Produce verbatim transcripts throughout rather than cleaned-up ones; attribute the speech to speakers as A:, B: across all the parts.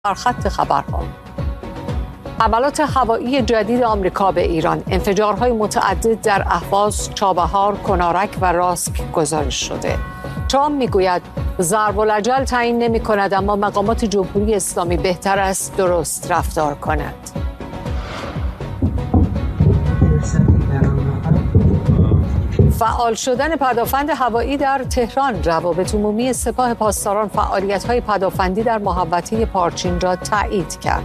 A: در خط خبرها، حملات هوایی جدید آمریکا به ایران، انفجارهای متعدد در اهواز، چابهار، کنارک و راسک گزارش شده. ترامپ میگوید ضرب الاجل تعیین نمی کند، اما مقامات جمهوری اسلامی بهتر است درست رفتار کند. فعال شدن پدافند هوایی در تهران، روابط عمومی سپاه پاسداران فعالیت‌های پدافندی در محوطه پارچین را تایید کرد.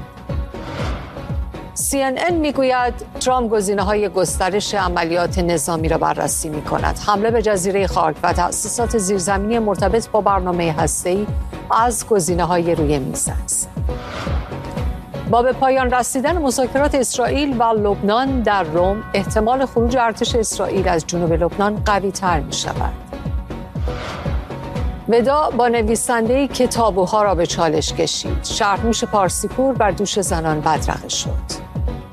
A: سی ان ان میگوید ترامپ گزینه‌های گسترش عملیات نظامی را بررسی می‌کند. حمله به جزیره خارک و تأسیسات زیرزمینی مرتبط با برنامه هسته‌ای از گزینه‌های روی میز است. با به پایان رسیدن مذاکرات اسرائیل و لبنان در روم، احتمال خروج ارتش اسرائیل از جنوب لبنان قوی‌تر می‌شود. ودا با نویسنده‌ای که تابوها را به چالش کشید. شهرنوش پارسیپور بر دوش زنان بدرقه شد.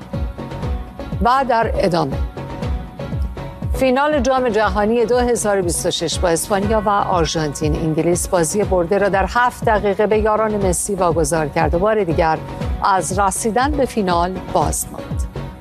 A: و در ادامه، فینال جام جهانی دو هزار و بیست و شش با اسپانیا و آرژانتین، انگلیس بازی برده را در هفت دقیقه به یاران مسی واگذار کرد و بار دیگر از رسیدن به فینال باز ماند.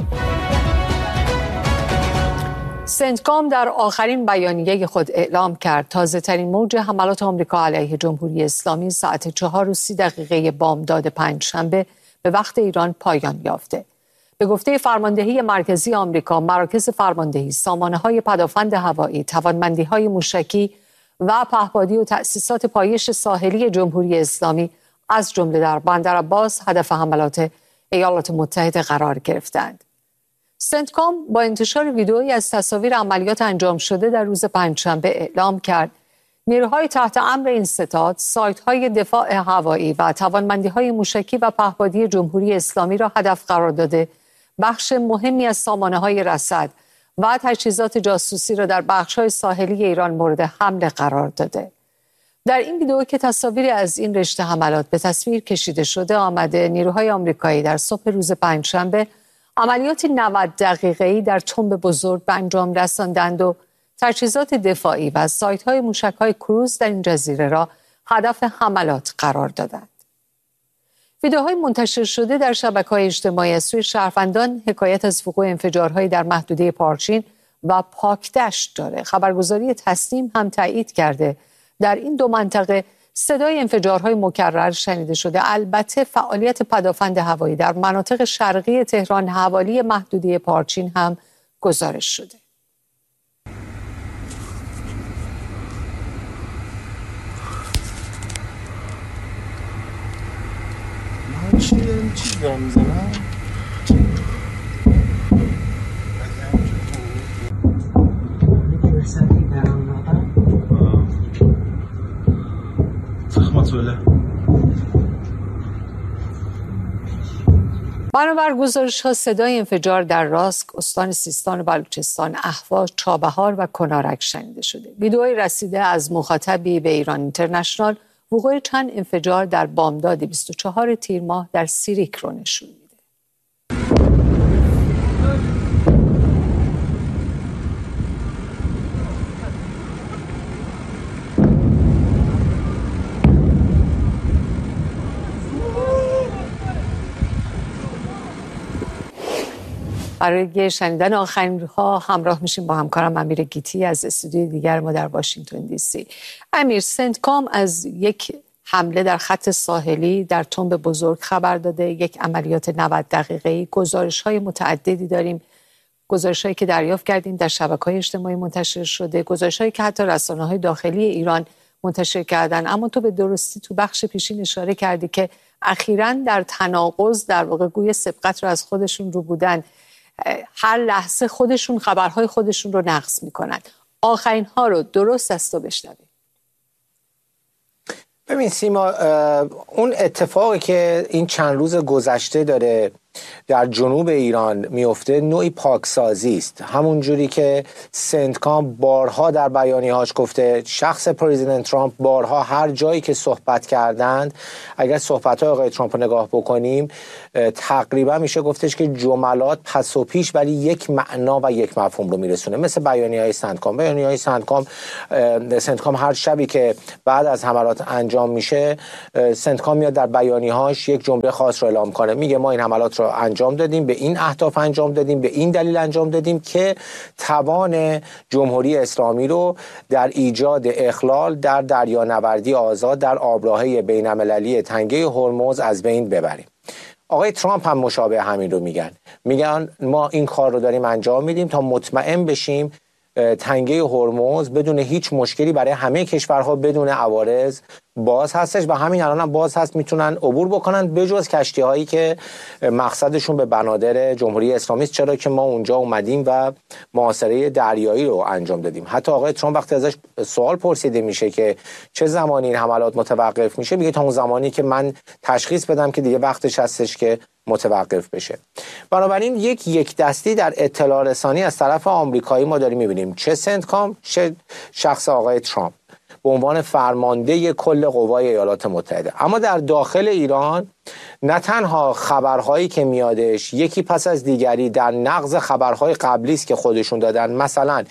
A: سنتکام در آخرین بیانیه خود اعلام کرد تازه‌ترین موج حملات آمریکا علیه جمهوری اسلامی ساعت چهار و سی دقیقه بامداد پنجشنبه به وقت ایران پایان یافته. به گفته فرماندهی مرکزی آمریکا، مراکز فرماندهی، سامانه‌های پدافند هوایی، توانمندی‌های موشکی و پهپادی و تأسیسات پایش ساحلی جمهوری اسلامی از جمله در بندر عباس هدف حملات ایالات متحده قرار گرفتند. سنتکام با انتشار ویدئویی از تصاویر عملیات انجام شده در روز پنجشنبه اعلام کرد نیروهای تحت امر این ستاد سایت‌های دفاع هوایی و توانمندی‌های موشکی و پهپادی جمهوری اسلامی را هدف قرار داده، بخش مهمی از سامانه‌های رصد و تجهیزات جاسوسی را در بخش‌های ساحلی ایران مورد حمله قرار داده. در این ویدئو که تصاویری از این رشته حملات به تصویر کشیده شده آمده، نیروهای آمریکایی در صبح روز پنجشنبه عملیاتی نود دقیقه‌ای در تنب بزرگ به انجام رساندند و تجهیزات دفاعی و سایت‌های موشک‌های کروز در این جزیره را هدف حملات قرار دادند. ویدئوهای منتشر شده در شبکه‌های اجتماعی از سوی شهروندان حکایت از وقوع انفجارهایی در محدوده پارچین و پاکدشت داره. خبرگزاری تسنیم هم تایید کرده در این دو منطقه صدای انفجارهای مکرر شنیده شده. البته فعالیت پدافند هوایی در مناطق شرقی تهران حوالی محدوده پارچین هم گزارش شده.
B: چی چی دارم میزنم؟
A: بنابر گزارش‌ها صدای انفجار در راسک، استان سیستان و بلوچستان، اهواز، چابهار و کنارک شنیده شده. ویدئوی رسیده از مخاطبی به ایران اینترنشنال وقوع چند انفجار در بامداد بیست و چهار تیر ماه در سیریک رو نشون میده. برای شنیدن آخرین ها همراه میشیم با همکارم امیر گیتی از استودیوی دیگر ما در واشنگتن دی سی. امیر، سنتکام از یک حمله در خط ساحلی در تنب بزرگ خبر داده، یک عملیات نود دقیقه‌ای، گزارش‌های متعددی داریم، گزارش‌هایی که دریافت کردیم در شبکه‌های اجتماعی منتشر شده، گزارش‌هایی که حتی رسانه‌های داخلی ایران منتشر کردن. اما تو به درستی تو بخش پیشین اشاره کردی که اخیراً در تناقض در واقع گوی سبقت رو از خودشون رو بودن، هر لحظه خودشون خبرهای خودشون رو نقص میکنن. آخرین ها رو درست از تو بشنویم.
C: ببین سیما، اون اتفاقی که این چند روز گذشته داره در جنوب ایران میفته نوعی پاکسازی است. همون جوری که سنتکام بارها در بیانیه‌هاش گفته، شخص پرزیدنت ترامپ بارها هر جایی که صحبت کردند، اگر صحبت‌های آقای ترامپ رو نگاه بکنیم تقریبا میشه گفتش که جملات پس و پیش ولی یک معنا و یک مفهوم رو میرسونه. مثل بیانیه‌های سنتکام بیانیه‌های سنتکام سنتکام هر شبی که بعد از حملات انجام میشه، سنتکام میاد در بیانیه‌هاش یک جمله خاص رو اعلام کنه، میگه ما این حملات رو انجام دادیم، به این اهداف انجام دادیم، به این دلیل انجام دادیم که توان جمهوری اسلامی رو در ایجاد اخلال در دریانوردی آزاد در آبراهه بین‌المللی تنگه هرمز از بین ببریم. آقای ترامپ هم مشابه همین رو میگن، میگن ما این کار رو داریم انجام میدیم تا مطمئن بشیم تنگه هرمز بدون هیچ مشکلی برای همه کشورها بدون عوارض باز هستش و همین الان هم باز هست، میتونن عبور بکنن بجز کشتی هایی که مقصدشون به بنادر جمهوری اسلامی است، چرا که ما اونجا اومدیم و محاصره دریایی رو انجام دادیم. حتی آقای ترامپ وقتی ازش سوال پرسیده میشه که چه زمانی این حملات متوقف میشه، میگه تا اون زمانی که من تشخیص بدم که دیگه وقتش هستش که متوقف بشه. بنابراین یک یک دستی در اطلاع رسانی از طرف آمریکایی ما داریم میبینیم، چه سنتکام چه شخص آقای ترامپ به عنوان فرمانده کل قوای ایالات متحده. اما در داخل ایران نه تنها خبرهایی که میادش یکی پس از دیگری در نقض خبرهای قبلی است که خودشون دادن. مثلا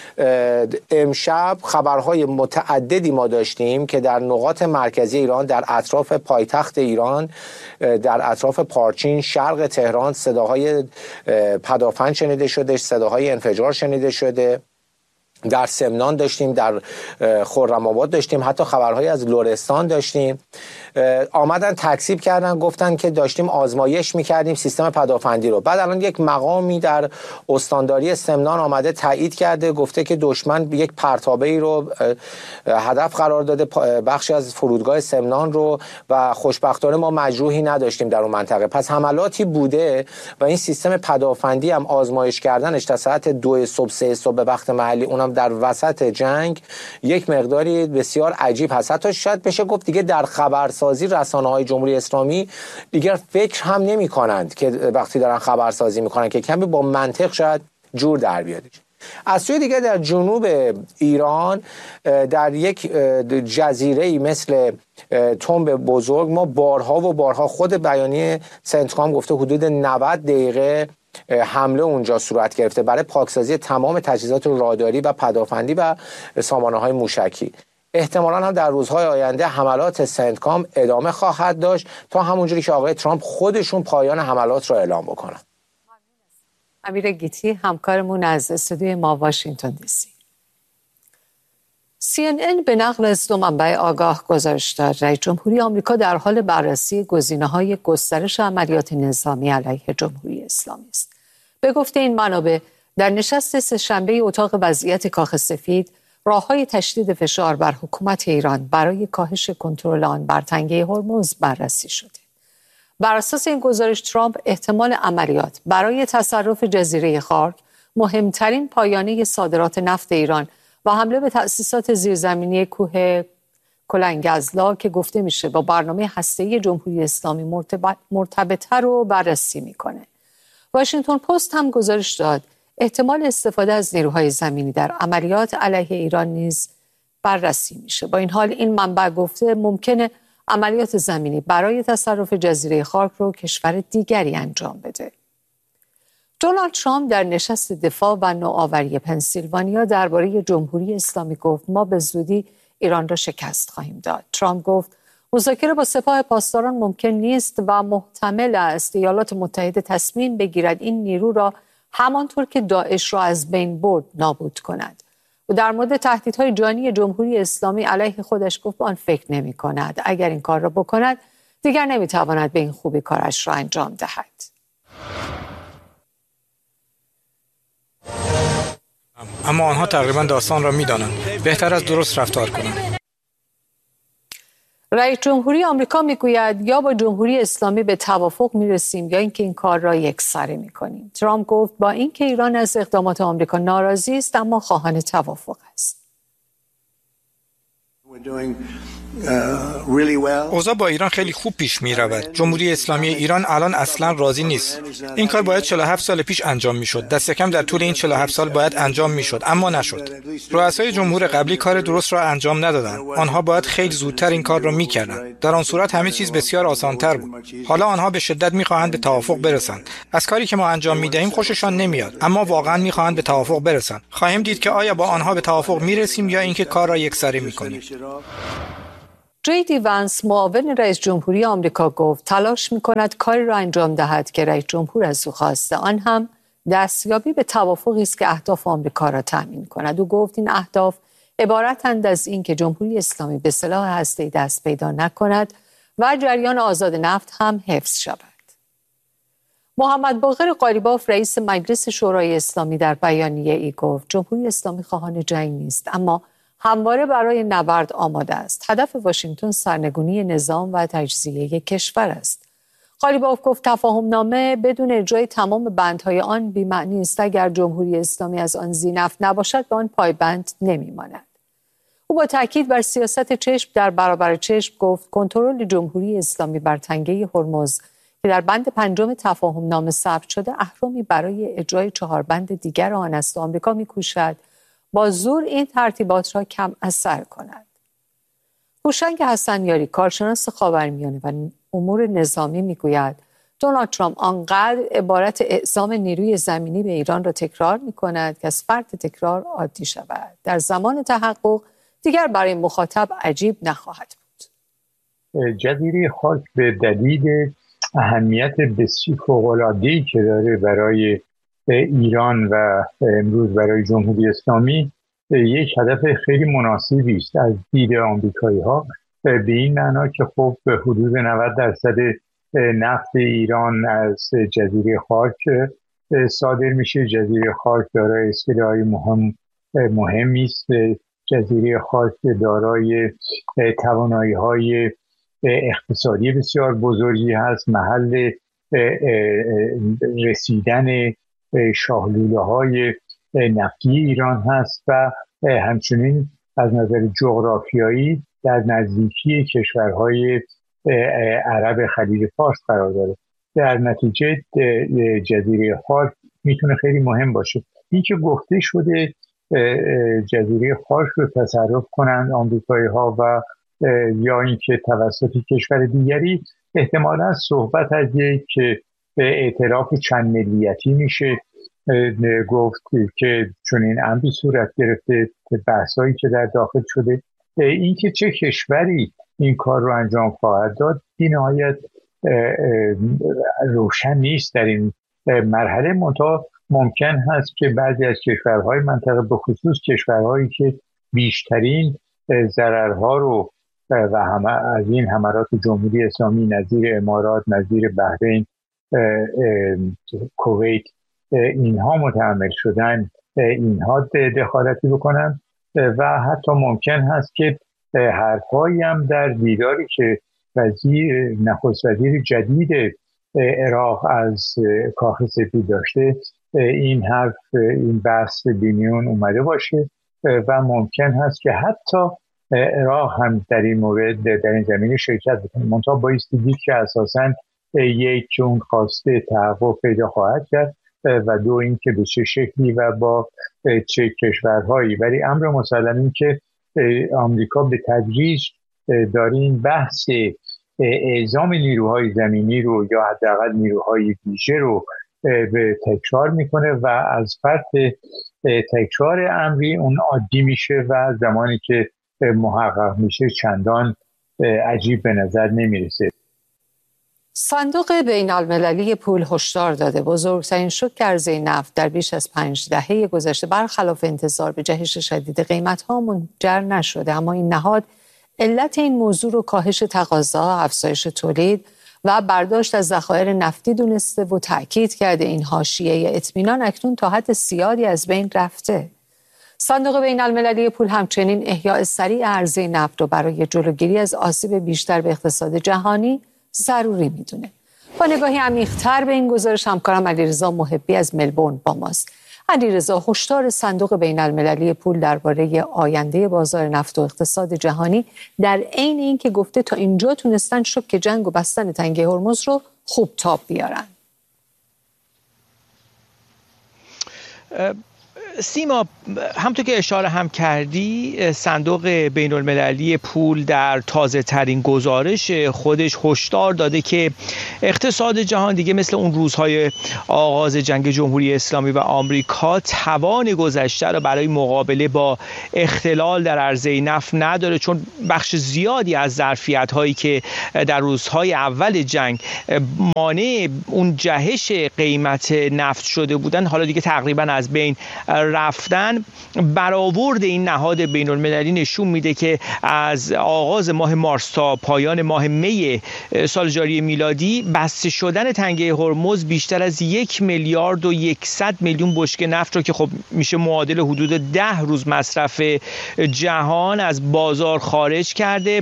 C: امشب خبرهای متعددی ما داشتیم که در نقاط مرکزی ایران، در اطراف پایتخت ایران، در اطراف پارچین، شرق تهران صداهای پدافند شنیده شده، صداهای انفجار شنیده شده. در سمنان داشتیم، در خرم‌آباد داشتیم، حتی خبرهای از لرستان داشتیم. آمدن تکذیب کردن، گفتن که داشتیم آزمایش میکردیم سیستم پدافندی رو. بعد الان یک مقامی در استانداری سمنان آمده تایید کرده، گفته که دشمن یک پرتابه‌ای رو هدف قرار داده، بخشی از فرودگاه سمنان رو، و خوشبختانه ما مجروحی نداشتیم در اون منطقه. پس حملاتی بوده و این سیستم پدافندی هم آزمایش کردنش تا ساعت دو صبح سه صبح به وقت محلی، اونم در وسط جنگ، یک مقداری بسیار عجیب هست. حتی شاید بشه گفت دیگه در خبرسازی رسانه‌های جمهوری اسلامی دیگر فکر هم نمی کنند که وقتی دارن خبرسازی میکنن که کمی با منطق شاید جور در بیادش. از سوی دیگه در جنوب ایران در یک جزیره‌ای مثل تنب بزرگ ما بارها و بارها، خود بیانیه سنتکام گفته حدود نود دقیقه حمله اونجا صورت گرفته برای پاکسازی تمام تجهیزات راداری و پدافندی و سامانه‌های موشکی. احتمالاً هم در روزهای آینده حملات سنتکام ادامه خواهد داشت تا همونجوری که آقای ترامپ خودشون پایان حملات رو اعلام بکنن.
A: امیر گیتی همکارمون از استودیوی ما واشنگتن دی سی. سی ان ان به نقل از دو منبع آگاه گزارش داد رئیس جمهوری آمریکا در حال بررسی گزینه‌های گسترش عملیات نظامی علیه جمهوری اسلامی است. به گفته این منابع، در نشست سه‌شنبه اتاق وضعیت کاخ سفید، راه‌های تشدید فشار بر حکومت ایران برای کاهش کنترل آن بر تنگه هرمز بررسی شده. بر اساس این گزارش، ترامپ احتمال عملیات برای تصرف جزیره خارک، مهمترین پایانه صادرات نفت ایران و حمله به تأسیسات زیرزمینی کوه کلنگزلا که گفته میشه با برنامه هسته‌ای جمهوری اسلامی مرتبطه رو بررسی میکنه. واشنگتن پست هم گزارش داد احتمال استفاده از نیروهای زمینی در عملیات علیه ایران نیز بررسی میشه. با این حال این منبع گفته ممکنه عملیات زمینی برای تصرف جزیره خارک رو کشور دیگری انجام بده. دونالد ترامپ در نشست دفاع و نوآوری پنسیلوانیا درباره جمهوری اسلامی گفت ما به زودی ایران را شکست خواهیم داد. ترامپ گفت مذاکره با سپاه پاسداران ممکن نیست و محتمل است ایالات متحده تصمیم بگیرد این نیرو را همانطور که داعش را از بین برد نابود کند. و در مورد تهدیدهای جانی جمهوری اسلامی علیه خودش گفت آن فکر نمی کند. اگر این کار را بکند دیگر نمی تواند به این خوبی کارش را انجام دهد.
D: اما آنها تقریبا داستان را می دانند. بهتر از درست رفتار کنند.
A: رئیس جمهوری آمریکا میگوید یا با جمهوری اسلامی به توافق میرسیم یا اینکه این کار را یکسره میکنیم. ترامپ گفت با اینکه ایران از اقدامات آمریکا ناراضی است اما خواهان توافق است.
D: اوضاع با ایران خیلی خوب پیش می رود. جمهوری اسلامی ایران الان اصلا راضی نیست. این کار باید چهل و هفت سال پیش انجام می شد. دست کم در طول این چهل و هفت سال باید انجام می شد، اما نشد. رؤسای جمهور قبلی کار درست را انجام ندادند. آنها باید خیلی زودتر این کار را می کردند. در آن صورت همه چیز بسیار آسان‌تر بود. حالا آنها به شدت می خواهند به توافق برسند. از کاری که ما انجام می دهیم خوششان نمیاد، اما واقعا می خواهند به توافق برسند. خواهیم دید که آیا با آنها به توافق می رسیم یا اینکه کار را یکسره می کنیم.
A: جی دی وانس معاون رئیس جمهوری آمریکا گفت تلاش می‌کند کاری را انجام دهد که رئیس جمهور از او خواسته، آن هم دستیابی به توافقی است که اهداف آمریکا را تأمین کند. او گفت این اهداف عبارتند از این که جمهوری اسلامی به سلاح هسته‌ای دست پیدا نکند و جریان آزاد نفت هم حفظ شود. محمد باقر قالیباف رئیس مجلس شورای اسلامی در بیانیه ای گفت جمهوری اسلامی خواهان جنگ نیست، اما همواره برای نبرد آماده است. هدف واشنگتن سرنگونی نظام و تجزیه کشور است. قالیباف گفت تفاهم نامه بدون اجرای تمام بندهای آن بی‌معنی است. اگر جمهوری اسلامی از آن ذی‌نفع نباشد به آن پایبند نمی‌ماند. او با تاکید بر سیاست چشم در برابر چشم گفت کنترل جمهوری اسلامی بر تنگه هرمز که در بند پنجم تفاهم نامه ثبت شده اهرامی برای اجرای چهار بند دیگر آن است. آمریکا می‌کوشد با زور این ترتیبات را کم اثر کند. هوشنگ حسنیاری کارشناس خاورمیانه و امور نظامی میگوید دونالد ترامپ آنقدر عبارت اعزام نیروی زمینی به ایران را تکرار می‌کند که از فرط تکرار عادی شود. در زمان تحقق دیگر برای مخاطب عجیب نخواهد بود.
E: جزیره خاک به دلیل اهمیت بسیار فوق‌العاده‌ای که داره برای ایران و امروز برای جمهوری اسلامی یک هدف خیلی مناسبی است از دید آمریکایی‌ها، به این معنا که خب حدود نود درصد نفت ایران از جزیره خاک صادر میشه. جزیره خاک دارای اسکله‌های مهم مهمی است. جزیره خاک دارای توانایی‌های اقتصادی بسیار بزرگی هست. محل رسیدن شاهلوله‌های نفتی ایران هست و همچنین از نظر جغرافیایی در نزدیکی کشورهای عرب خلیج فارس قرار داره. در نتیجه جزیره خاک میتونه خیلی مهم باشه. این که گفته شده جزیره خاک رو تصرف کنند آمریکایی‌ها و یا اینکه توسط کشور دیگری، احتمالاً صحبت از یک اعتراف چند ملیتی میشه گفت که چون این امری صورت گرفته، بحثایی که در داخل شده، این که چه کشوری این کار رو انجام خواهد داد بی نهایت روشن نیست در این مرحله. منتها ممکن هست که بعضی از کشورهای منطقه به خصوص کشورهایی که بیشترین ضررها رو و همه از این حملات جمهوری اسلامی نظیر امارات، نظیر بحرین، کویت اینها متحمل شدن، اینها دخالتی بکنن و حتی ممکن هست که حرفایی هم در دیداری که وزیر نخست وزیر جدید عراق از کاخ سفید داشته این حرف این بحث بیمیون اومده باشه و ممکن هست که حتی عراق هم در این مورد در این زمینه شرکت بکنه. منتها بایستی دید که اساساً یک اون خواسته تحقق پیدا خواهد کرد و دو این که به چه شکلی و با چه کشورهایی. ولی امر مسلم این که آمریکا به تدریج داره این بحث اعزام نیروهای زمینی رو یا حداقل نیروهای ویژه رو به تکرار میکنه و از فرط تکرار امری اون عادی میشه و زمانی که محقق میشه چندان عجیب به نظر نمیرسه.
A: صندوق بین المللی پول هشدار داده بزرگترین شوک عرضه نفت در بیش از پنج دهه گذشته برخلاف انتظار به جهش شدید قیمت‌ها منجر نشده، اما این نهاد علت این موضوع رو کاهش تقاضا، افزایش تولید و برداشت از ذخایر نفتی دونسته و تأکید کرده این حاشیه اطمینان اکنون تا حد زیادی از بین رفته. صندوق بین المللی پول همچنین احیاء سریع عرضه نفت رو برای جلوگیری از آسیب بیشتر به اقتصاد جهانی ضروری میدونه. با نگاهی عمیق‌تر به این گزارش همکارم علیرضا محبی از ملبورن با ماست. علیرضا، هشدار صندوق بین المللی پول درباره آینده بازار نفت و اقتصاد جهانی در عین اینکه گفته تا اینجا تونستن شوک جنگ و بستن تنگه هرمز رو خوب تاب بیارن.
F: سیما، همونطور که اشاره هم کردی، صندوق بین المللی پول در تازه ترین گزارش خودش هشدار داده که اقتصاد جهان دیگه مثل اون روزهای آغاز جنگ جمهوری اسلامی و آمریکا توان گذشته را برای مقابله با اختلال در عرضه نفت نداره، چون بخش زیادی از ظرفیت هایی که در روزهای اول جنگ مانع اون جهش قیمت نفت شده بودن حالا دیگه تقریبا از بین رفتن. برآورد این نهاد بین المللی نشون میده که از آغاز ماه مارس تا پایان ماه می سال جاری میلادی بسته شدن تنگه هرمز بیشتر از یک میلیارد و یکصد میلیون بشکه نفت رو که خب میشه معادل حدود ده روز مصرف جهان از بازار خارج کرده.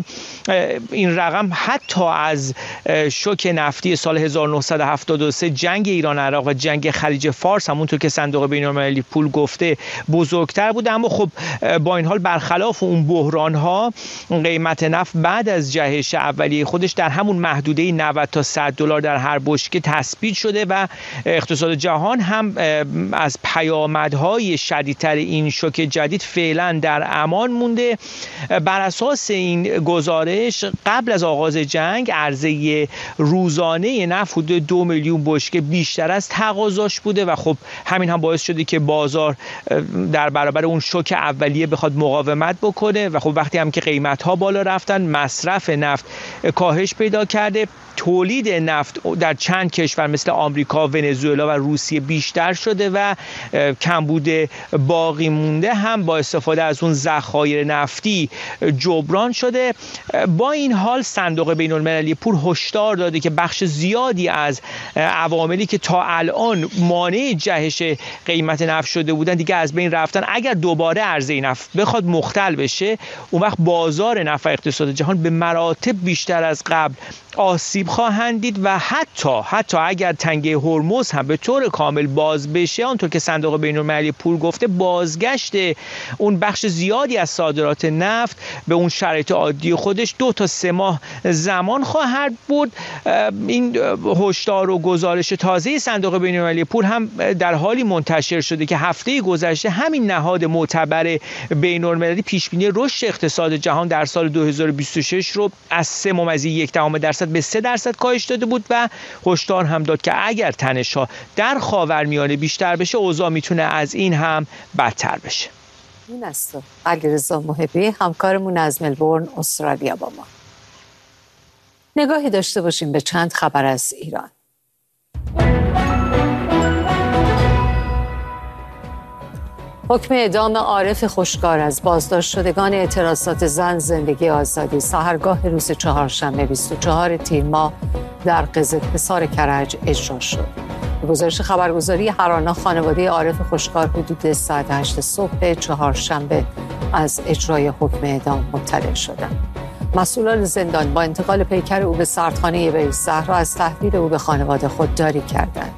F: این رقم حتی از شوک نفتی سال هزار و نهصد و هفتاد و سه، جنگ ایران عراق و جنگ خلیج فارس همونطور که صندوق بین المللی پول گفته بزرگتر بود. اما خب با این حال برخلاف اون بحران ها قیمت نفت بعد از جهش اولیه خودش در همون محدوده نود تا صد دلار در هر بشکه تثبیت شده و اقتصاد جهان هم از پیامدهای شدیدتر این شوک جدید فعلا در امان مونده. بر اساس این گزارش قبل از آغاز جنگ عرضه روزانه نفت حدود دو میلیون بشکه بیشتر از تقاضاش بوده و خب همین هم باعث شده که بازار در برابر اون شوک اولیه بخواد مقاومت بکنه و خب وقتی هم که قیمت ها بالا رفتن مصرف نفت کاهش پیدا کرده. تولید نفت در چند کشور مثل آمریکا، ونزوئلا و روسیه بیشتر شده و کمبود باقی مونده هم با استفاده از اون ذخایر نفتی جبران شده. با این حال صندوق بین المللی پول هشدار داده که بخش زیادی از عواملی که تا الان مانع جهش قیمت نفت شده بودن دیگه از بین رفتن. اگر دوباره عرضه نفت بخواد مختل بشه، اون وقت بازار نفت و اقتصاد جهان به مراتب بیشتر از قبل آسیب خواهند دید و حتی حتی اگر تنگه هرمز هم به طور کامل باز بشه، آنطور که صندوق بین المللی پول گفته بازگشت اون بخش زیادی از صادرات نفت به اون شرایط عادی خودش دو تا سه ماه زمان خواهد بود. این هشدار و گزارش تازه صندوق بین المللی پول هم در حالی منتشر شده که هفته گذشته همین نهاد معتبر بین المللی پیش بینی رشد اقتصاد جهان در سال دو هزار و بیست و شش رو از سه ممیز یک دهم درصد به سه درصد کاهش داده بود و هشدار هم داد که اگر تنش‌ها در خاورمیانه بیشتر بشه اوضاع میتونه از این هم بدتر بشه.
A: این است علیرضا محبی، همکارمون از ملبورن استرالیا با ما. نگاهی داشته باشیم به چند خبر از ایران. حکم اعدام عارف خوشگار از بازداشت شدگان اعتراضات زن زندگی آزادی سحرگاه روز چهارشنبه بیست و چهارم تیر ماه در قضیه حصار کرج اجرا شد. به گزارش خبرگزاری هرانا، خانواده عارف خوشگار حدود ساعت هشت صبح چهارشنبه از اجرای حکم اعدام مطلع شدند. مسئولان زندان با انتقال پیکر او به سردخانه بیرزهرا از تحویل او به خانواده خودداری کردند.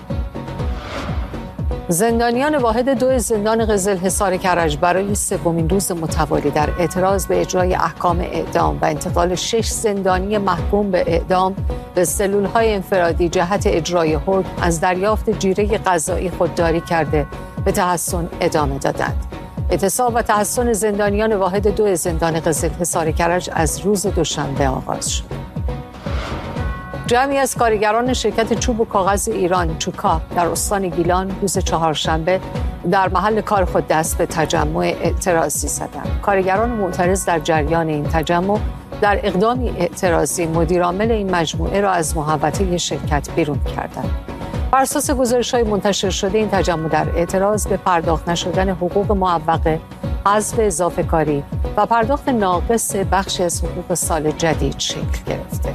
A: زندانیان واحد دو زندان قزلحصار کرج برای سومین روز متوالی در اعتراض به اجرای احکام اعدام و انتقال شش زندانی محکوم به اعدام به سلول‌های انفرادی جهت اجرای حکم از دریافت جیره غذایی خودداری کرده به تحصن ادامه دادند. اعتصاب و تحصن زندانیان واحد دو زندان قزلحصار کرج از روز دوشنبه آغاز شد. جمعی از کارگران شرکت چوب و کاغذ ایران چوکا در استان گیلان روز چهارشنبه در محل کار خود دست به تجمع اعتراضی زدند. کارگران معترض در جریان این تجمع در اقدامی اعتراضی مدیرعامل این مجموعه را از محوطه شرکت بیرون کردند. بر اساس گزارش‌های منتشر شده این تجمع در اعتراض به پرداخت نشدن حقوق معوقه، حذف اضافه کاری و پرداخت ناقص بخشی از حقوق سال جدید شکل گرفته.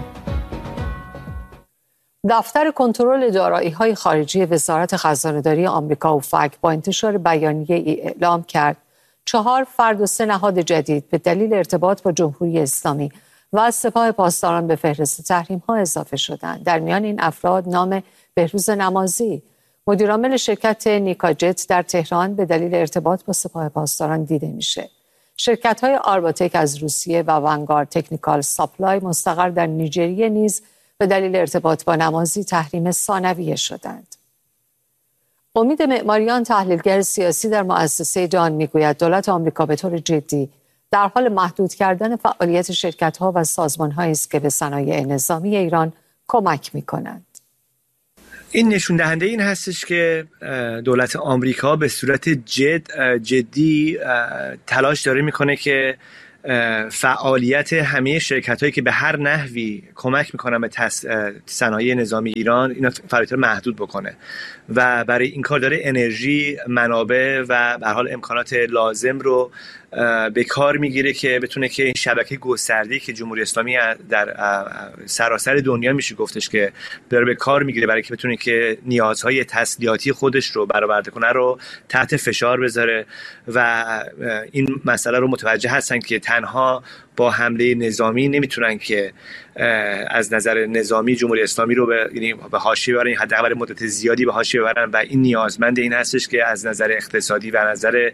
A: دفتر کنترل دارایی‌های خارجی وزارت خزانه‌داری آمریکا و فک با انتشار بیانیه‌ای اعلام کرد چهار فرد و سه نهاد جدید به دلیل ارتباط با جمهوری اسلامی و از سپاه پاسداران به فهرست تحریم‌ها اضافه شدند. در میان این افراد نام بهروز نمازی، مدیرعامل شرکت نیکاجت در تهران به دلیل ارتباط با سپاه پاسداران دیده میشه. شرکت‌های آرباتک از روسیه و ونگارد تکنیکال ساپلای مستقر در نیجریه نیز به دلیل ارتباط با نمازی تحریم ثانویه شدند. امید معماریان، تحلیلگر سیاسی در مؤسسه دان، میگوید دولت آمریکا به طور جدی در حال محدود کردن فعالیت شرکت‌ها و سازمان‌هایی است که به صنایع نظامی ایران کمک می‌کنند.
G: این نشون دهنده این هستش که دولت آمریکا به صورت جد جدی تلاش داره میکنه که فعالیت همه شرکت‌هایی که به هر نحوی کمک میکنن به صنایع نظامی ایران اینا فعالیت رو محدود بکنه و برای این کار داره انرژی، منابع و به هر حال امکانات لازم رو به کار میگیره که بتونه که این شبکه گسترده‌ای که جمهوری اسلامی در سراسر دنیا میشه گفتش که داره به کار میگیره برای که بتونه که نیازهای تسلیحاتی خودش رو برآورده کنه رو تحت فشار بذاره و این مسئله رو متوجه هستن که تنها با حمله نظامی نمیتونن که از نظر نظامی جمهوری اسلامی رو به یعنی به حاشیه ببرن، حداقل مدت زیادی به حاشیه ببرن و این نیازمند این هستش که از نظر اقتصادی و نظر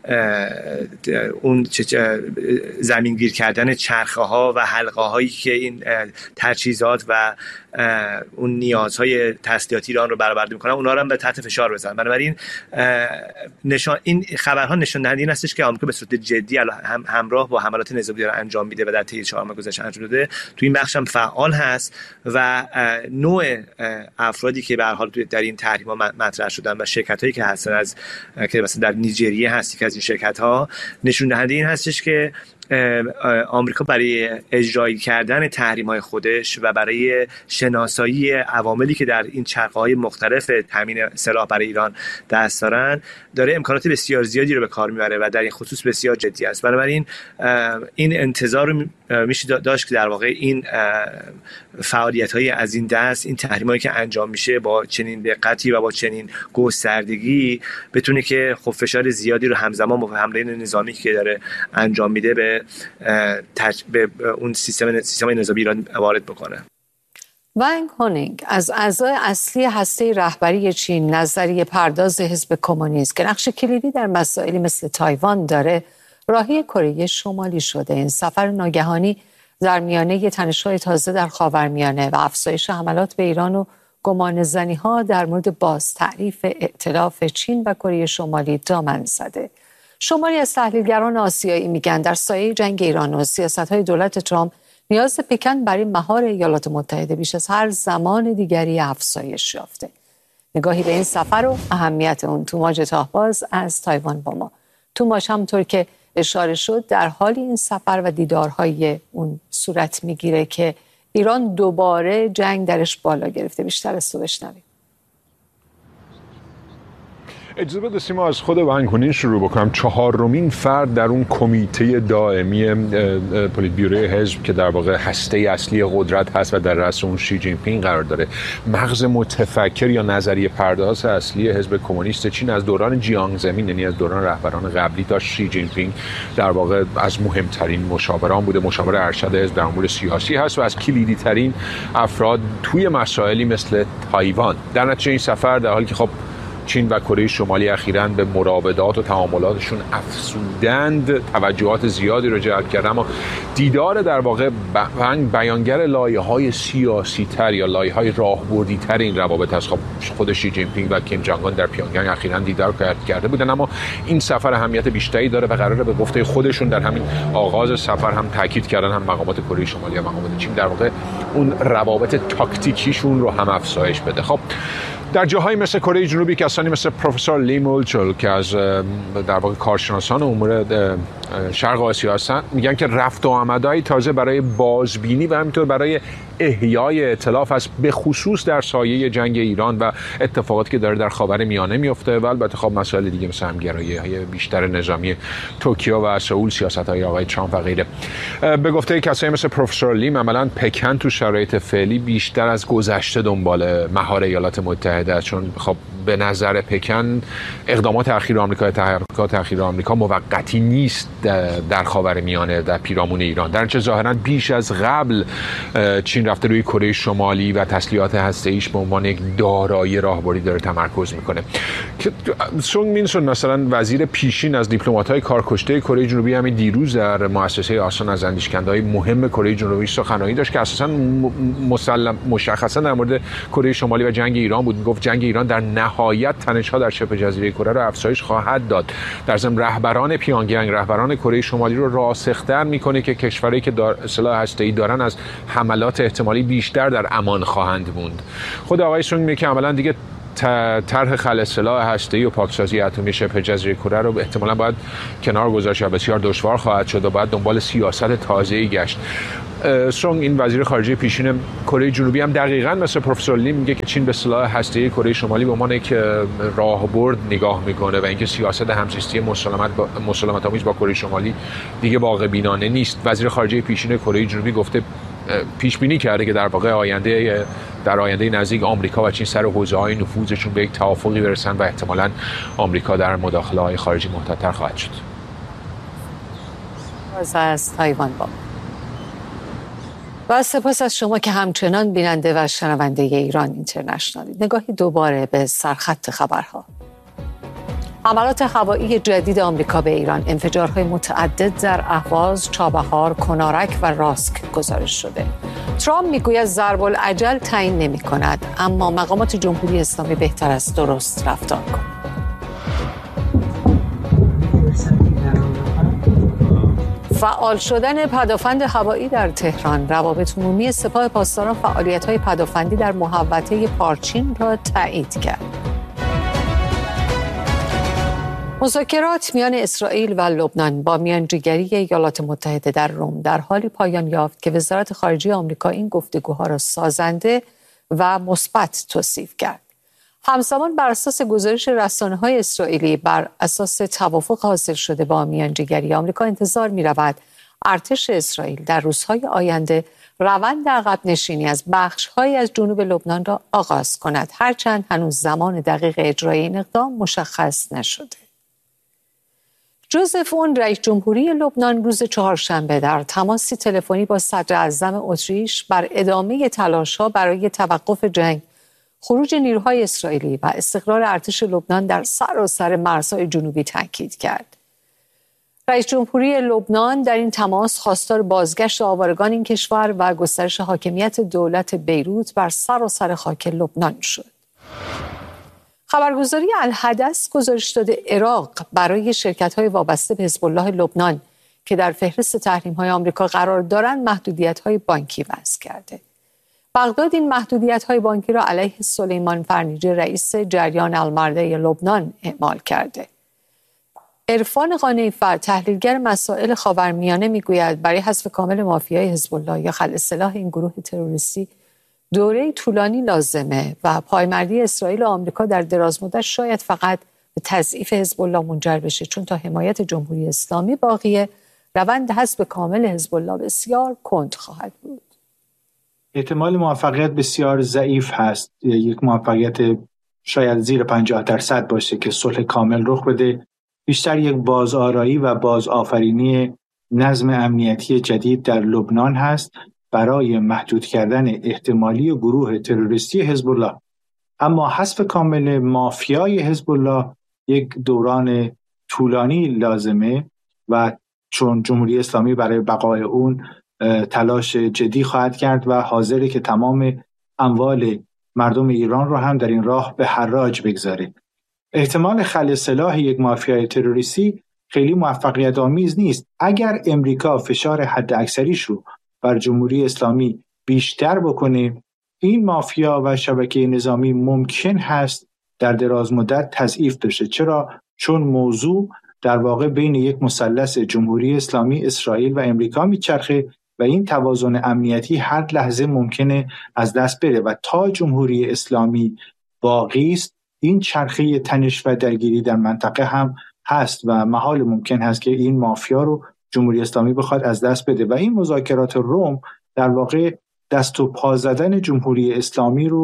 G: اون زمینگیر کردن چرخه ها و حلقه هایی که این تجهیزات و اون نیازهای تسلیحاتی ایران رو برآورده میکنن اونا رو هم به تحت فشار بزنن. بنابراین نشان این خبرها نشون دهنده این هستش که آمریکا به صورت جدی هم همراه با حملات نظامی داره انجام میده و در طی چهار ماه گذشته انجام داده، تو این بخش هم فعال هست و نوع افرادی که به هر حال در این تحریم‌ها مطرح شدن و شرکتایی که هستن از که مثلا در نیجریه هستی که از این شرکت‌ها نشون دهنده این هستش که آمریکا برای اجرایی کردن تحریم‌های خودش و برای شناسایی عواملی که در این چرخه‌های مختلف تامین سلاح برای ایران دست دارن داره امکانات بسیار زیادی رو به کار میبره و در این خصوص بسیار جدی است. بنابراین این انتظار رو میشه داشت که در واقع این فعالیت‌های از این دست، این تحریم‌هایی که انجام میشه با چنین دقتی و با چنین گستردگی بتونه که خب فشار زیادی رو همزمان با حمله نظامی که داره انجام میده به تج... به اون سیستم سیستم نظامی ایران وارد بکنه.
A: ونگ هونینگ از اعضای اصلی هسته رهبری چین، نظریه پرداز حزب کمونیست که نقش کلیدی در مسائلی مثل تایوان داره، راهی کره شمالی شده. این سفر ناگهانی در میانه تنش‌های تازه در خاورمیانه و افزایش حملات به ایران و گمانه‌زنی‌ها در مورد باز تعریف ائتلاف چین و کره شمالی دامن زده. شماری از تحلیلگران آسیایی میگن در سایه جنگ ایران و سیاست‌های دولت ترامپ نیاز پکن برای مهار ایالات متحده بیش از هر زمان دیگری افزایش یافته. نگاهی به این سفر و اهمیت اون توماج تاهباز از تایوان با ما. توماج همونطور که اشاره شد در حال این سفر و دیدارهای اون صورت میگیره که ایران دوباره جنگ درش بالا گرفته. بیشتر از تو بشنویم.
H: اجازه بده سیما از خود ونگ هونینگ شروع بکنم. چهارمین فرد در اون کمیته دائمی پلیت بیوروی حزب که در واقع هسته اصلی قدرت هست و در رأس اون شی جین پینگ قرار داره. مغز متفکر یا نظریه پرداز اصلی حزب کمونیست چین از دوران جیانگ زمین، یعنی از دوران رهبران قبلی تا شی جین پینگ در واقع از مهمترین مشاوران بوده، مشاور ارشد حزب در امور سیاسی هست و از کلیدی ترین افراد توی مسائلی مثل تایوان. در نتیجه این سفر در حالی که خب چین و کره شمالی اخیراً به مراودات و تعاملاتشون افزودند، توجهات زیادی رو جلب کرد، اما دیدار در واقع ونگ بیانگر لایه‌های سیاسی‌تر یا لایه‌های راهبردی‌تر این روابط است. خب خود شی جین پینگ و کیم جانگ آن در پیونگیانگ اخیراً دیدار کرده بودن، اما این سفر اهمیت بیشتری داره و قراره به گفته خودشون در همین آغاز سفر هم تاکید کردن، هم مقامات کره شمالی و مقامات چین، در واقع اون روابط تاکتیکیشون رو هم افزایش بده. خب در جاهایی مثل کره جنوبی کسانی مثل پروفسور لی مولچول که از در واقع کارشناسان امور شرق آسیا هستن میگن که رفت و آمدهای تازه برای بازبینی و همینطور برای احیای ائتلاف است، به خصوص در سایه جنگ ایران و اتفاقاتی که داره در خاورمیانه میفته و البته خب مسائل دیگه مثل همگرایی‌های بیشتر نظامی توکیو و سئول، سیاست‌های آقای ترامپ و غیره. به گفته کسایی مثل پروفسور لیم عملاً پکن تو شرایط فعلی بیشتر از گذشته دنبال مهار ایالات متحده است، چون خب به نظر پکن اقدامات اخیر آمریکا، تحرکات اخیر آمریکا موقتی نیست در خاورمیانه، در پیرامون ایران. در چه ظاهرا بیش از قبل چین رفته روی کره شمالی و تسلیحات هسته‌ایش به عنوان یک دارایی راهبری داره تمرکز میکنه. سونگ مینسون مثلا وزیر پیشین از دیپلمات‌های کارکشته کره جنوبی همین دیروز در مؤسسه آسان از اندیشکنده‌های مهم کره جنوبی سخنرانی داشت که اساساً مسلم مشخصا در مورد کره شمالی و جنگ ایران بود. میگفت جنگ ایران در نهایت تنش‌ها در شبه جزیره کره را افزایش خواهد داد. در ضمن رهبران پیانگیانگ، رهبران کره شمالی رو راسختر میکنه که کشورهایی که سلاح هسته‌ای دارن از حملات احتمالی بیشتر در امان خواهند موند. خود آقای سونگ میگه که عملاً دیگه طرح خلع سلاح هسته‌ای و پاکسازی اتمی شبه جزیره کره رو احتمالاً باید کنار گذاشت و بسیار دشوار خواهد شد و باید دنبال سیاست تازه‌ای گشت. سونگ، این وزیر خارجه پیشین کره جنوبی، هم دقیقاً مثل پروفسور لی میگه که چین به سلاح هسته‌ای کره شمالی به عنوان یک راهبرد نگاه میکنه و اینکه سیاست همزیستی مسالمت با مسالمت آمیز با کره شمالی دیگه واقع بینانه نیست. وزیر خارجه پیشین کره جنوبی گفته پیش بینی کرده که در واقع آینده در آینده نزدیک آمریکا و چین سر حوزه‌های نفوذشون به یک توافقی برسن و احتمالاً آمریکا در مداخله‌های خارجی محتاط‌تر خواهد شد.
A: از تایوان با و سپاس از شما که همچنان بیننده و شنونده ایران اینترنشنال. نگاهی دوباره به سرخط خبرها. حملات هوایی جدید آمریکا به ایران، انفجارهای متعدد در اهواز، چابهار، کنارک و راسک گزارش شده. ترامپ میگوید ضرب الاجل تعیین نمی کند، اما مقامات جمهوری اسلامی بهتر است درست رفتار کنند. فعال شدن پدافند هوایی در تهران، روابط عمومی سپاه پاسداران فعالیت‌های پدافندی در محوطه پارچین را تایید کرد. مذاکرات میان اسرائیل و لبنان با میانجیگری ایالات متحده در روم در حالی پایان یافت که وزارت خارجه آمریکا این گفتگوها را سازنده و مثبت توصیف کرد. همزمان بر اساس گزارش رسانه‌های اسرائیلی، بر اساس توافق حاصل شده با میانجیگری آمریکا، انتظار می‌رود ارتش اسرائیل در روزهای آینده روند عقب نشینی از بخش‌هایی از جنوب لبنان را آغاز کند، هرچند هنوز زمان دقیق اجرای این اقدام مشخص نشده. جوزف اون، رئیس جمهوری لبنان، روز چهارشنبه در تماسی تلفنی با صدر اعظم اتریش بر ادامه تلاش‌ها برای توقف جنگ، خروج نیروهای اسرائیلی و استقرار ارتش لبنان در سراسر مرزهای جنوبی تاکید کرد. رئیس جمهوری لبنان در این تماس خواستار بازگشت آوارگان این کشور و گسترش حاکمیت دولت بیروت بر سراسر خاک لبنان شد. خبرگزاری الحدث گزارش داده عراق برای شرکت‌های وابسته به حزب الله لبنان که در فهرست تحریم‌های آمریکا قرار دارند محدودیت‌های بانکی وضع کرده. بغداد این محدودیت‌های بانکی را علیه سلیمان فرنیجه، رئیس جریان المرده لبنان، اعمال کرده. عرفان قانعی‌فر، تحلیلگر مسائل خاورمیانه، میگوید برای حذف کامل مافیای حزب الله یا خلع سلاح این گروه تروریستی دوره طولانی لازمه و پایمردی اسرائیل و آمریکا در دراز مدت شاید فقط به تضعیف حزب الله منجر بشه، چون تا حمایت جمهوری اسلامی باقیه روند حذف کامل حزب الله بسیار کند خواهد بود.
I: احتمال موفقیت بسیار ضعیف هست، یک موفقیت شاید زیر پنجاه درصد باشه که صلح کامل رخ بده. بیشتر یک بازآرایی و بازآفرینی نظم امنیتی جدید در لبنان هست برای محدود کردن احتمالی گروه تروریستی حزب الله. اما حذف کامل مافیای حزب الله یک دوران طولانی لازمه و چون جمهوری اسلامی برای بقای اون تلاش جدی خواهد کرد و حاضره که تمام اموال مردم ایران رو هم در این راه به حراج بگذاره. احتمال خلع سلاح یک مافیای تروریستی خیلی موفقیت آمیز نیست. اگر امریکا فشار حد اکثریش رو بر جمهوری اسلامی بیشتر بکنه، این مافیا و شبکه نظامی ممکن هست در دراز مدت تضعیف بشه. چرا؟ چون موضوع در واقع بین یک مثلث جمهوری اسلامی، اسرائیل و امریکا میچرخه و این توازن امنیتی هر لحظه ممکنه از دست بره و تا جمهوری اسلامی باقی است، این چرخه تنش و درگیری در منطقه هم هست و محال ممکن هست که این مافیا رو جمهوری اسلامی بخواد از دست بده و این مذاکرات روم در واقع دست و پا زدن جمهوری اسلامی رو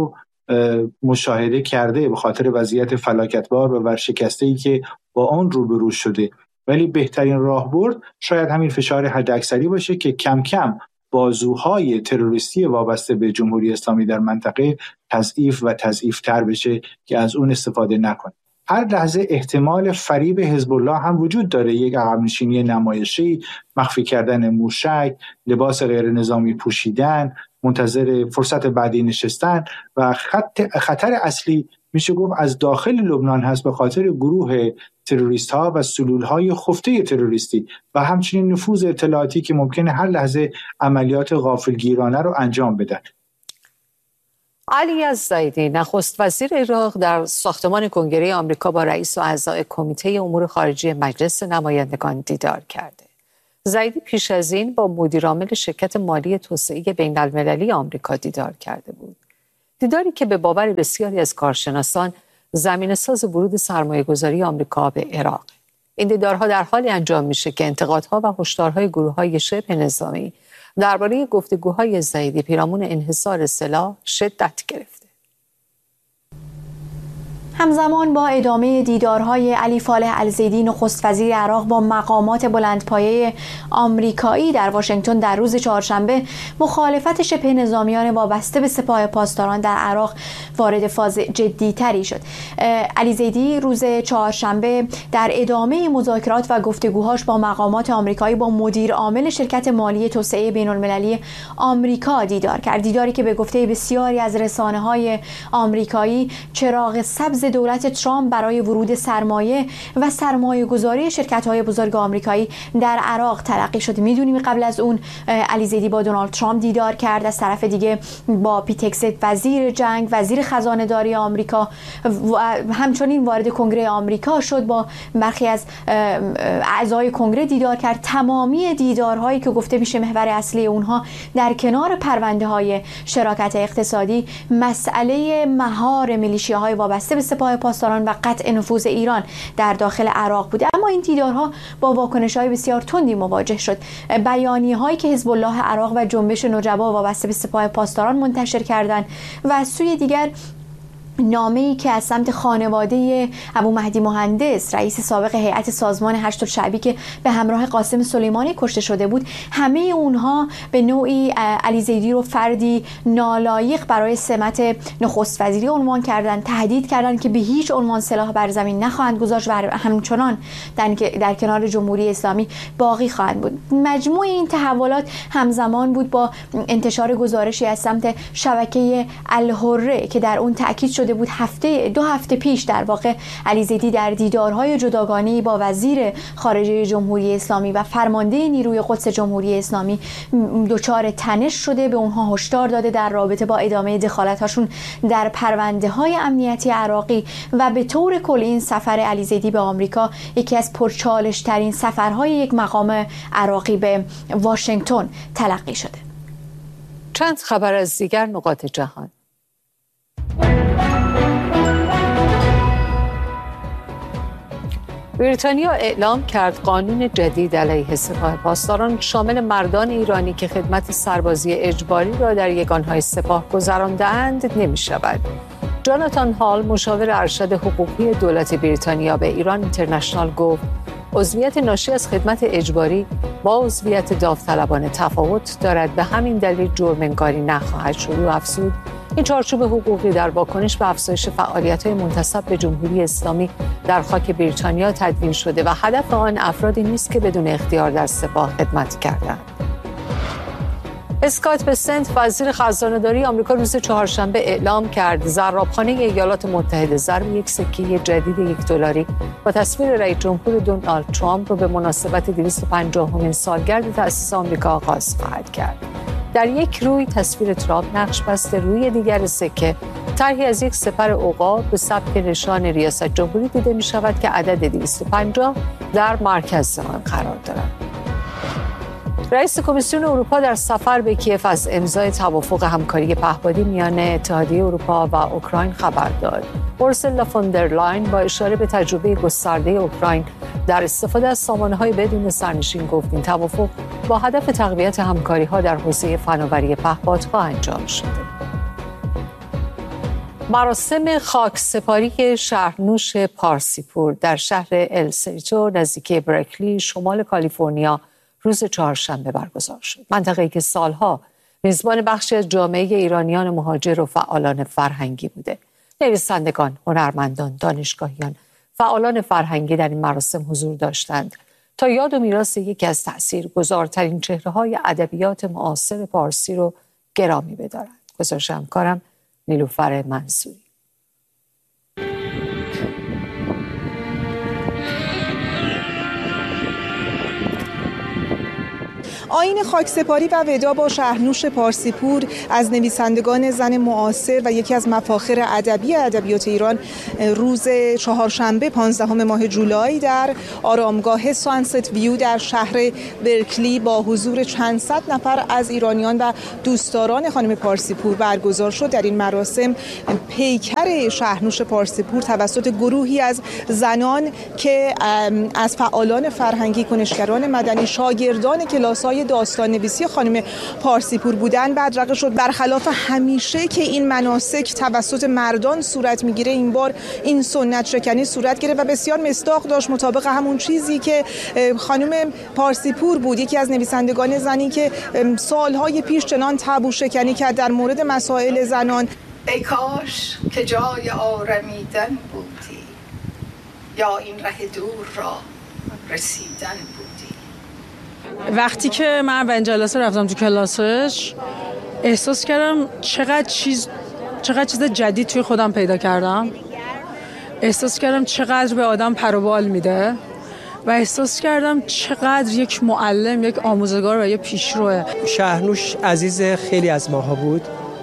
I: مشاهده کرده به خاطر وضعیت فلاکتبار و ورشکسته‌ای که با آن روبرو شده. ولی بهترین راهبرد شاید همین فشار حداکثری باشه که کم کم بازوهای تروریستی وابسته به جمهوری اسلامی در منطقه تضعیف و تضعیف‌تر بشه که از اون استفاده نکنه. هر لحظه احتمال فریب حزب الله هم وجود داره، یک عقب‌نشینی نمایشی، مخفی کردن موشک، لباس غیر نظامی پوشیدن، منتظر فرصت بعدی نشستن و خط خطر اصلی میشه گفت از داخل لبنان هست به خاطر گروه تروریست ها و سلول های خفته تروریستی و همچنین نفوذ اطلاعاتی که ممکنه هر لحظه عملیات غافلگیرانه رو انجام بدن.
A: علی الزیدی نخست وزیر عراق در ساختمان کنگره آمریکا با رئیس و اعضای کمیته امور خارجه مجلس نمایندگان دیدار کرده. زیدی پیش از این با مدیرعامل شرکت مالی توسعه بین المللی آمریکا دیدار کرده بود. دیداری که به باور بسیاری از کارشناسان زمینه‌ساز ورود سرمایه‌گذاری آمریکا به عراق. این دیدارها در حالی انجام میشه که انتقادها و هشدارهای گروه‌های شبه نظامی درباره گفتگوهای زیدی پیرامون انحصار سلاح شدت گرفته.
J: همزمان با ادامه دیدارهای علی فالح الزیدی نخست وزیر عراق با مقامات بلندپایه آمریکایی در واشنگتن در روز چهارشنبه، مخالفت شبه نظامیان وابسته به سپاه پاسداران در عراق وارد فاز جدی‌تری شد. علی زیدی روز چهارشنبه در ادامه مذاکرات و گفتگوهاش با مقامات آمریکایی با مدیر عامل شرکت مالی توسعه بین المللی آمریکا دیدار کرد. دیداری که به گفته بسیاری از رسانه‌های آمریکایی چراغ سبز دولت ترامپ برای ورود سرمایه و سرمایه گذاری شرکت های بزرگ آمریکایی در عراق تلقی شد. میدونیم قبل از اون علی زیدی با دونالد ترامپ دیدار کرد، از طرف دیگه با پیت هگست وزیر جنگ، وزیر خزانه داری آمریکا و همچنین وارد کنگره آمریکا شد، با برخی از اعضای کنگره دیدار کرد. تمامی دیدارهایی که گفته میشه محور اصلی اونها در کنار پرونده های شراکت اقتصادی مسئله مهار میلیشیاهای وابسته به سپاه پاسداران و قطع نفوذ ایران در داخل عراق بوده. اما این دیدارها با واکنش‌های بسیار تندی مواجه شد. بیانیه‌هایی که حزب الله عراق و جنبش نجبا وابسته به سپاه پاسداران منتشر کردند و از سوی دیگر نامه‌ای که از سمت خانواده ابو مهدی مهندس، رئیس سابق هیئت سازمان هشت الشعبی که به همراه قاسم سلیمانی کشته شده بود، همه اونها به نوعی علی زیدی رو فردی نالایق برای سمت نخست وزیری عنوان کردند، تهدید کردند که به هیچ عنوان سلاح بر زمین نخواهند گذاشت و همچنان در, در کنار جمهوری اسلامی باقی خواهند بود. مجموع این تحولات همزمان بود با انتشار گزارشی از سمت شبکه الحره که در اون تاکید شد بود هفته دو هفته پیش در واقع علی زیدی در دیدارهای جداگانه‌ای با وزیر خارجه جمهوری اسلامی و فرمانده نیروی قدس جمهوری اسلامی دچار تنش شده، به اونها هشدار داده در رابطه با ادامه دخالت‌هاشون در پرونده‌های امنیتی عراقی و به طور کلی این سفر علی زیدی به آمریکا یکی از پرچالش‌ترین سفرهای یک مقام عراقی به واشنگتن تلقی شده.
A: چند خبر از دیگر نقاط جهان. بریتانیا اعلام کرد قانون جدید علیه سپاه پاسداران شامل مردان ایرانی که خدمت سربازی اجباری را در یگانهای سپاه گذرانده‌اند نمی شود. جاناتان هال، مشاور ارشد حقوقی دولت بریتانیا به ایران اینترنشنال گفت عضویت ناشی از خدمت اجباری با عضویت داوطلبانه تفاوت دارد، به همین دلیل جرم انگاری نخواهد شد. و افزود این چارچوب حقوقی در واکنش به افزایش فعالیت‌های منتسب به جمهوری اسلامی در خاک بریتانیا تدوین شده و هدف آن افرادی نیست که بدون اختیار در سپاه خدمت کردند. اسکات بسنت، وزیر خزانه‌داری آمریکا، روز چهارشنبه اعلام کرد زرابخانه ایالات متحده ضرب یک سکه جدید یک دلاری با تصویر رئیس جمهور دونالد ترامپ را به مناسبت دویست و پنجاهمین سالگرد تأسیس آمریکا آغاز خواهد کرد. در یک روی تصویر ترامپ نقش بسته، روی دیگر سکه طرحی از یک سپر عقاب به سبک نشان ریاست جمهوری دیده می شود که عدد دویست و پنجاه در مرکز آن قرار دارد. رئیس کمیسیون اروپا در سفر به کیف از امضای توافق همکاری پهپادی میان اتحادیه اروپا و اوکراین خبر داد. اورسولا فون در لاین با اشاره به تجربه گسترده اوکراین در استفاده از سامانه‌های بدون سرنشین گفت این توافق با هدف تقویت همکاری‌ها در حوزه فناوری پهپادها انجام شده. مراسم خاکسپاری شهرنوش پارسیپور در شهر السریتو نزدیک برکلی شمال کالیفرنیا روز چهارشنبه برگزار شد. منطقه‌ای که سالها میزبان بخشی از جامعه ایرانیان مهاجر و فعالان فرهنگی بوده. نویسندگان، هنرمندان، دانشگاهیان، فعالان فرهنگی در این مراسم حضور داشتند تا یاد و میراث یکی از تأثیرگذارترین چهره‌های ادبیات معاصر پارسی رو گرامی بدارند. گزارش همکارم نیلوفر منصوری.
K: آیین خاکسپاری و ودا با شهرنوش پارسیپور از نویسندگان زن معاصر و یکی از مفاخر ادبی ادبیات ایران روز چهارشنبه پانزدهم ماه جولای در آرامگاه سانست ویو در شهر برکلی با حضور چند صد نفر از ایرانیان و دوستداران خانم پارسیپور برگزار شد. در این مراسم پیکر شهرنوش پارسیپور توسط گروهی از زنان که از فعالان فرهنگی، کنشگران مدنی، شاگردان کلاس‌های داستان نویسی خانم پارسیپور بودن بدرقه شد. برخلاف همیشه که این مناسک توسط مردان صورت میگیره، این بار این سنت شکنی صورت گرفت و بسیار مصداق داشت مطابق همون چیزی که خانم پارسیپور بود، یکی از نویسندگان زنی که سالهای پیش چنان تابو شکنی کرد در مورد مسائل زنان.
L: ای کاش که جای آرمیدن بودی، یا این ره دور را رسیدن بودی.
M: وقتی که من اولین جلسه رفتم تو کلاسش احساس کردم چقدر چیز چقدر چیز جدید توی خودم پیدا کردم. احساس کردم چقدر به آدم پر و بال میده و احساس کردم چقدر یک معلم، یک آموزگار و یک پیشروه.
N: شهرنوش عزیز خیلی از ماها بود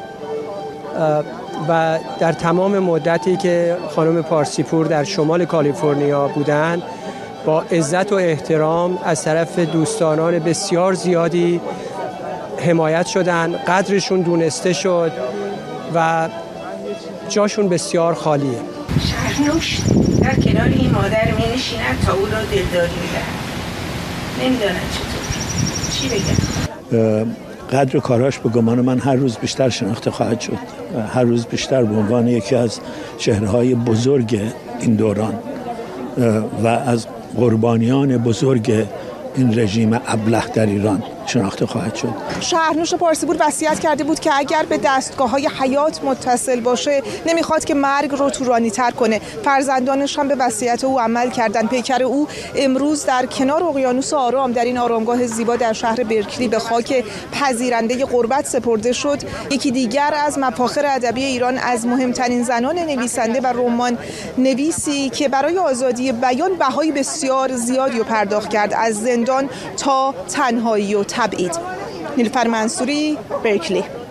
N: و در تمام مدتی که خانم پارسیپور در شمال کالیفرنیا بودن با عزت و احترام از طرف دوستانان بسیار زیادی حمایت شدن، قدرشون دونسته شد و جاشون بسیار خالیه.
L: شهرنوش در کنار این مادر می نشیند تا او را دلداری می‌دهد. نمی‌داند چطور چی بگم.
O: قدر کاراش به گمان من هر روز بیشتر شناخته خواهد شد، هر روز بیشتر به عنوان یکی از چهره‌های بزرگ این دوران و از قربانیان بزرگ این رژیم ابله در ایران شناخته خواهد شد.
K: شهرنوش پارسیپور وصیت کرده بود که اگر به دستگاه‌های حیات متصل باشه نمیخواد که مرگ رو طولانی‌تر کنه. فرزندانش هم به وصیت او عمل کردن. پیکر او امروز در کنار اقیانوس آرام در این آرامگاه زیبا در شهر برکلی به خاک پذیرنده غربت سپرده شد. یکی دیگر از مفاخر ادبی ایران، از مهمترین زنان نویسنده و رمان نویسی که برای آزادی بیان بهای بسیار زیادی رو پرداخت کرد، از زندان تا تنهایی و تبعید. نیلوفر منصوری، برکلی.